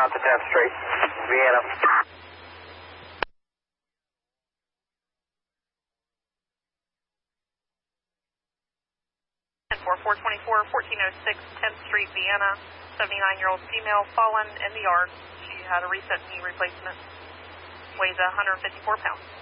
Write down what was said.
to 10th Street, Vienna. 424, 1406 10th Street, Vienna. 79-year-old female fallen in the yard. She had a recent knee replacement. Weighs 154 pounds.